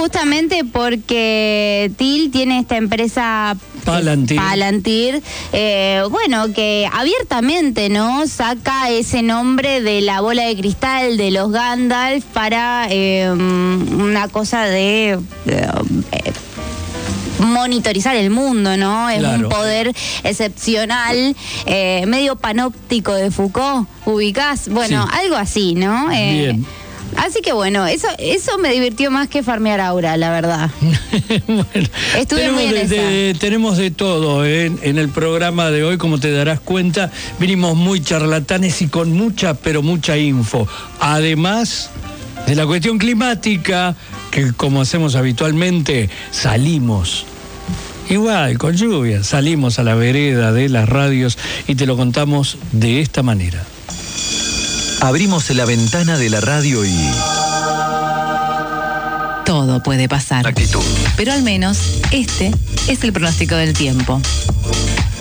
justamente porque TIL tiene esta empresa Palantir, bueno, que abiertamente, ¿no?, saca ese nombre de la bola de cristal de los Gandalf para una cosa de monitorizar el mundo, ¿no? Es un poder excepcional, medio panóptico de Foucault, ¿ubicás? Bueno, algo así, ¿no? Bien. Así que bueno, eso me divirtió más que farmear aura, la verdad. Bueno, estuve muy en esa. Tenemos de todo en el programa de hoy, como te darás cuenta, vinimos muy charlatanes y con mucha, pero mucha info. Además de la cuestión climática, que como hacemos habitualmente, salimos. Igual, con lluvia, salimos a la vereda de las radios y te lo contamos de esta manera. Abrimos la ventana de la radio y... todo puede pasar. Actitud. Pero al menos este es el pronóstico del tiempo.